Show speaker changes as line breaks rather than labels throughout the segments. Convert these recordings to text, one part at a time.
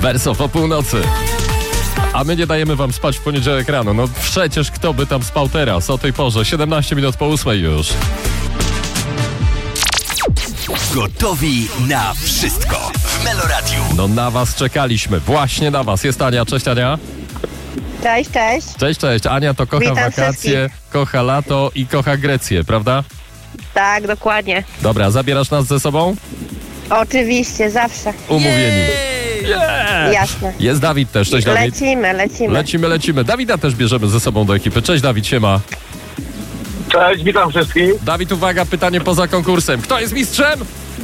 Wersow o północy. A my nie dajemy wam spać w poniedziałek rano. No przecież kto by tam spał teraz o tej porze? 17 minut po 8 już.
Gotowi na wszystko w Meloradiu.
No na was czekaliśmy. Właśnie na was. Jest Ania. Cześć Ania.
Cześć, cześć.
Cześć, cześć. Ania to kocha
Witam
wakacje,
wszystkich.
kocha lato i kocha Grecję, prawda?
Tak, dokładnie.
Dobra, zabierasz nas ze sobą?
Oczywiście, zawsze.
Umówieni. Yeah!
Jasne.
Jest Dawid też. Cześć Dawid.
Lecimy.
Dawida też bierzemy ze sobą do ekipy. Cześć Dawid, siema.
Cześć, witam wszystkich.
Dawid, uwaga, pytanie poza konkursem. Kto jest mistrzem?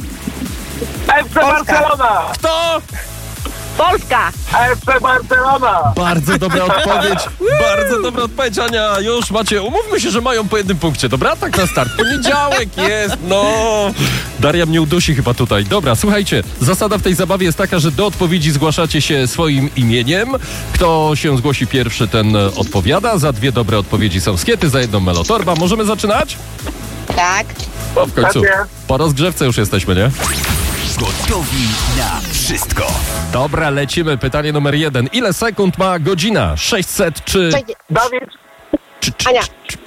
FC Barcelona!
Kto?
Polska!
FC Barcelona!
Bardzo dobra odpowiedź. Bardzo dobra odpowiedź, Ania. Już macie, umówmy się, że mają po jednym punkcie. Dobra, tak na start. Poniedziałek jest, no. Daria mnie udusi chyba tutaj. Dobra, słuchajcie, zasada w tej zabawie jest taka, że do odpowiedzi zgłaszacie się swoim imieniem. Kto się zgłosi pierwszy, ten odpowiada. Za 2 dobre odpowiedzi są skiety, za 1 melotorba. Możemy zaczynać?
Tak.
O, w końcu.
Pewnie.
Po rozgrzewce już jesteśmy, nie?
Gotowi na wszystko.
Dobra, lecimy. Pytanie numer 1. Ile sekund ma godzina? 600 czy...
Dawid,
Ania.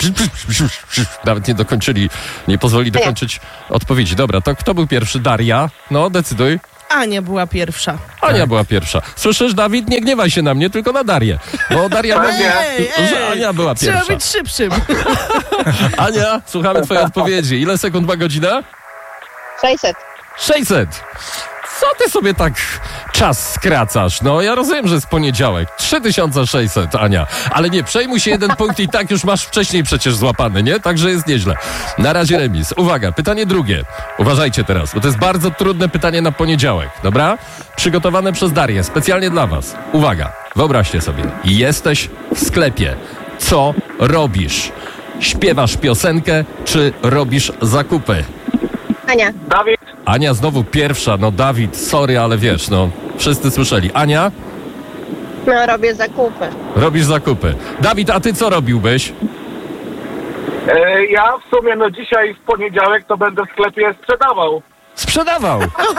Nawet nie dokończyli, nie pozwoli dokończyć odpowiedzi. Dobra, to kto był pierwszy? Daria? No, decyduj.
Ania była pierwsza.
Ania była pierwsza. Słyszysz, Dawid? Nie gniewaj się na mnie, tylko na Darię. Bo Daria mówi, że Ania była
Trzeba
pierwsza.
być szybszym.
Ania, słuchamy twojej odpowiedzi. Ile sekund ma godzina?
600.
600. Co ty sobie tak czas skracasz? No, ja rozumiem, że jest poniedziałek. 3600, Ania. Ale nie, przejmuj się, 1 punkt i tak już masz wcześniej przecież złapany, nie? Także jest nieźle. Na razie remis. Uwaga, pytanie drugie. Uważajcie teraz, bo to jest bardzo trudne pytanie na poniedziałek, dobra? Przygotowane przez Darię, specjalnie dla was. Uwaga, wyobraźcie sobie. Jesteś w sklepie. Co robisz? Śpiewasz piosenkę, czy robisz zakupy?
Ania.
Dawid,
Ania znowu pierwsza, no Dawid, sorry, ale wiesz, no wszyscy słyszeli. Ania,
No, robię zakupy.
robisz zakupy. Dawid, a ty co robiłbyś?
ja w sumie dzisiaj w poniedziałek to będę w sklepie sprzedawał.
Sprzedawał.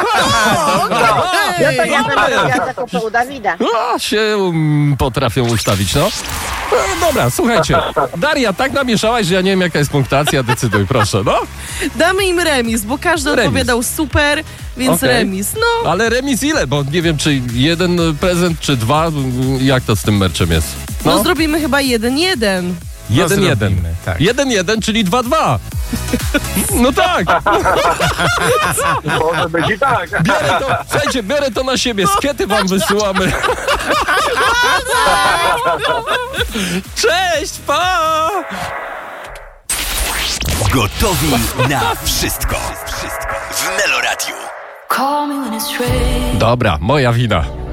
Ja zakupy u Dawida.
A, się potrafią ustawić, no. Dobra, słuchajcie. Daria, tak namieszałaś, że ja nie wiem, jaka jest punktacja. Decyduj, proszę, no.
Damy im remis, bo każdy
Remis.
odpowiadał super, więc
Okej.
remis. No,
Ale remis ile? Bo nie wiem, czy 1 prezent, czy 2. Jak to z tym merczem jest?
no zrobimy chyba 1-1.
1-1.
tak.
1-1, czyli 2-2. No tak.
Może być i tak.
Słuchajcie, biorę to na siebie. Skiety wam wysyłamy. Cześć, pa!
Gotowi na wszystko w Meloradiu.
Dobra, moja wina.